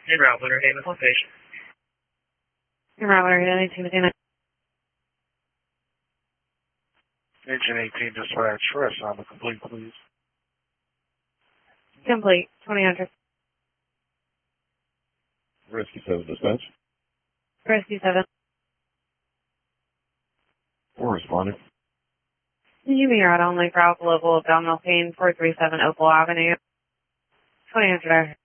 En route, winner, name and location. En route, winner, 18 Engine 18 dispatch, rest on the complete, please. Complete, 2000. Rescue 7 dispatch. Rescue 7. We're responding. You may ride only for alpha level abdominal pain, 437 Opal Avenue. 2000.